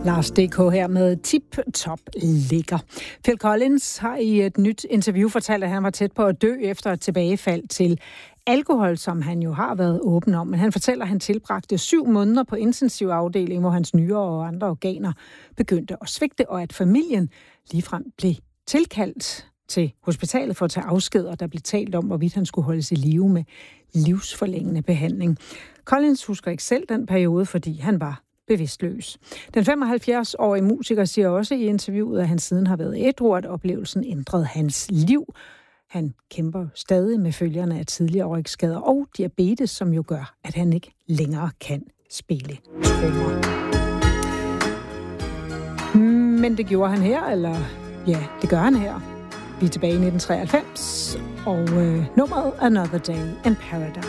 Lars DK her med Tip Top Lækker. Phil Collins har i et nyt interview fortalt, at han var tæt på at dø efter et tilbagefald til alkohol, som han jo har været åben om. Men han fortæller, at han tilbragte 7 måneder på intensivafdeling, hvor hans nyrer og andre organer begyndte at svigte, og at familien ligefrem blev tilkaldt til hospitalet for at tage afsked, og der blev talt om, hvorvidt han skulle holdes i live med livsforlængende behandling. Collins husker ikke selv den periode, fordi han var bevidstløs. Den 75-årige musiker siger også i interviewet, at han siden har været ædru, at oplevelsen ændrede hans liv. Han kæmper stadig med følgerne af tidligere rygsskader og diabetes, som jo gør, at han ikke længere kan spille trommer. Men det gjorde han her, eller ja, det gør han her. Vi er tilbage i 1993, og nummeret Another Day in Paradise.